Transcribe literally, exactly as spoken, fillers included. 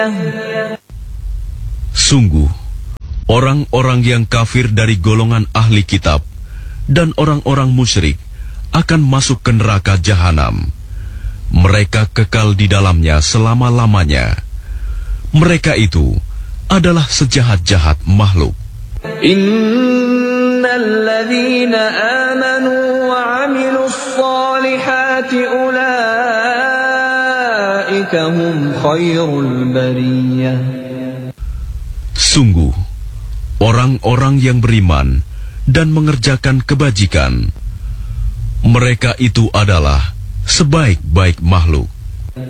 Sungguh, orang-orang yang kafir dari golongan ahli kitab dan orang-orang musyrik akan masuk ke neraka jahanam. Mereka kekal di dalamnya selama-lamanya. Mereka itu adalah sejahat-jahat makhluk. Innal ladzina amanu wa 'amilus shalihati ulaika hum khairul bariyah. Sungguh, orang-orang yang beriman dan mengerjakan kebajikan, mereka itu adalah sebaik-baik makhluk.